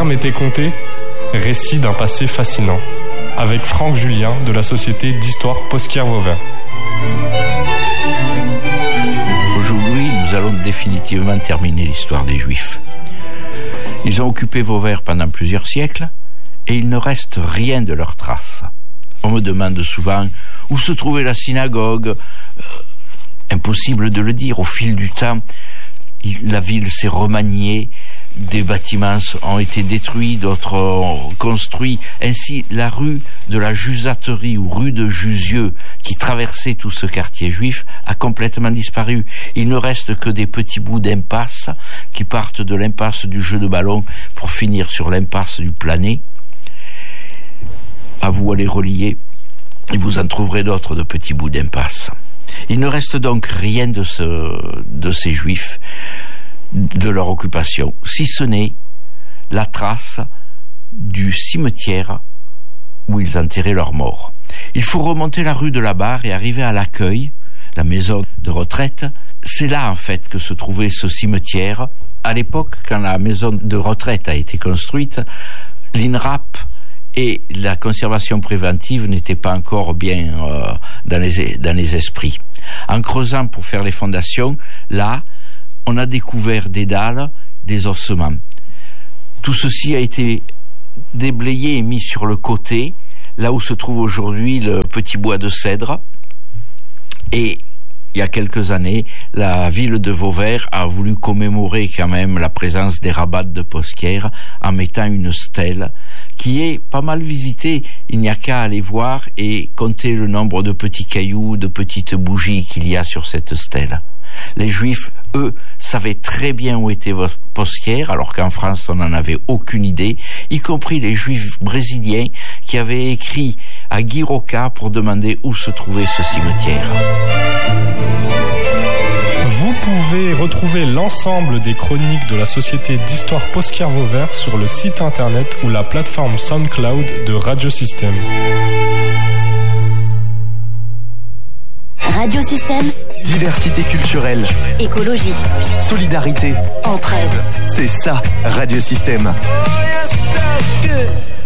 terme était compté, récit d'un passé fascinant, avec Franck Julien de la Société d'Histoire Posquier-Vauvert. Aujourd'hui, nous allons définitivement terminer l'histoire des Juifs. Ils ont occupé Vauvert pendant plusieurs siècles et il ne reste rien de leurs traces. On me demande souvent où se trouvait la synagogue. Impossible de le dire. Au fil du temps, la ville s'est remaniée, des bâtiments ont été détruits, d'autres construits. Ainsi, la rue de la Jusaterie ou rue de Jusieu, qui traversait tout ce quartier juif, a complètement disparu. Il ne reste que des petits bouts d'impasse qui partent de l'impasse du jeu de ballon pour finir sur l'impasse du Planet. À vous à les relier, et vous en trouverez d'autres de petits bouts d'impasse. Il ne reste donc rien de ces Juifs, de leur occupation, si ce n'est la trace du cimetière où ils enterraient leurs morts. Il faut remonter la rue de la Barre et arriver à l'accueil, la maison de retraite. C'est là en fait que se trouvait ce cimetière. À l'époque, quand la maison de retraite a été construite, l'INRAP et la conservation préventive n'étaient pas encore bien dans les esprits. En creusant pour faire les fondations, là, on a découvert des dalles, des ossements. Tout ceci a été déblayé et mis sur le côté, là où se trouve aujourd'hui le petit bois de cèdre. Et il y a quelques années, la ville de Vauvert a voulu commémorer quand même la présence des rabbats de Posquier en mettant une stèle qui est pas mal visitée. Il n'y a qu'à aller voir et compter le nombre de petits cailloux, de petites bougies qu'il y a sur cette stèle. Les Juifs, eux, savaient très bien où était Posquier, alors qu'en France, on n'en avait aucune idée, y compris les Juifs brésiliens qui avaient écrit à Guy Roca pour demander où se trouvait ce cimetière. Vous pouvez retrouver l'ensemble des chroniques de la Société d'Histoire Posquier-Vauvert sur le site internet ou la plateforme SoundCloud de Radiosystème. Radiosystème. Diversité culturelle. Écologie. Solidarité. Entraide. C'est ça, Radiosystème. Oh, you're so good.